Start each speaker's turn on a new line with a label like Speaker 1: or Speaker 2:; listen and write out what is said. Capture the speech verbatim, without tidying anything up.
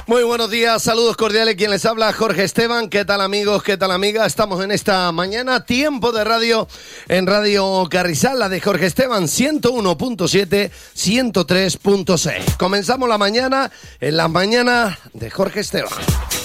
Speaker 1: Muy buenos días, saludos cordiales. Quien les habla, Jorge Esteban. ¿Qué tal, amigos? ¿Qué tal, amigas? Estamos en esta mañana, tiempo de radio en Radio Carrizal, la de Jorge Esteban, ciento uno punto siete, ciento tres punto seis. Comenzamos la mañana en la mañana de Jorge Esteban.